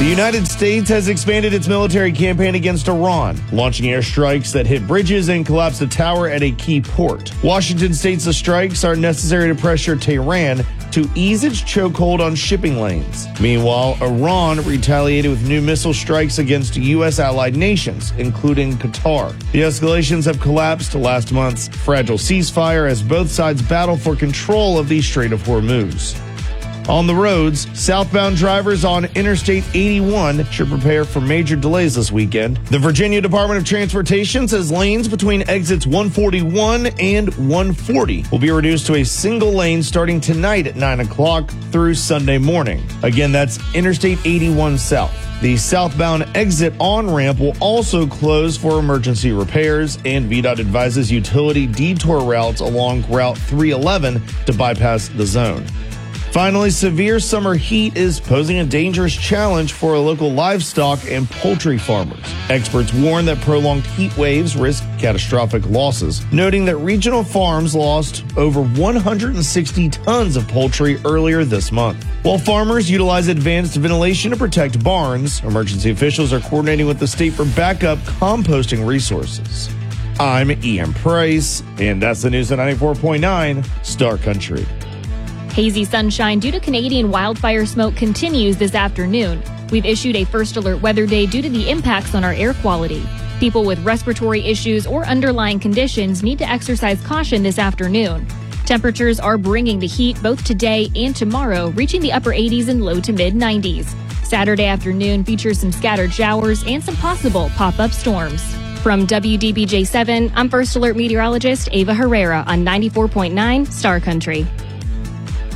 United States has expanded its military campaign against Iran, launching airstrikes that hit bridges and collapsed a tower at a key port. Washington states the strikes are necessary to pressure Tehran to ease its chokehold on shipping lanes. Meanwhile, Iran retaliated with new missile strikes against U.S. allied nations, including Qatar. The escalations have collapsed last month's fragile ceasefire as both sides battle for control of the Strait of Hormuz. On the roads, southbound drivers on Interstate 81 should prepare for major delays this weekend. The Virginia Department of Transportation says lanes between exits 141 and 140 will be reduced to a single lane starting tonight at 9 o'clock through Sunday morning. Again, that's Interstate 81 South. The southbound exit on-ramp will also close for emergency repairs, and VDOT advises utility detour routes along Route 311 to bypass the zone. Finally, severe summer heat is posing a dangerous challenge for local livestock and poultry farmers. Experts warn that prolonged heat waves risk catastrophic losses, noting that regional farms lost over 160 tons of poultry earlier this month. While farmers utilize advanced ventilation to protect barns, emergency officials are coordinating with the state for backup composting resources. I'm Ian Price, and that's the news at 94.9 Star Country. Hazy sunshine due to Canadian wildfire smoke continues this afternoon. We've issued a first alert weather day due to the impacts on our air quality. People with respiratory issues or underlying conditions need to exercise caution this afternoon. Temperatures are bringing the heat both today and tomorrow, reaching the upper 80s and low to mid 90s. Saturday afternoon features some scattered showers and some possible pop-up storms. From WDBJ 7, I'm First Alert meteorologist Ava Herrera on 94.9 Star Country.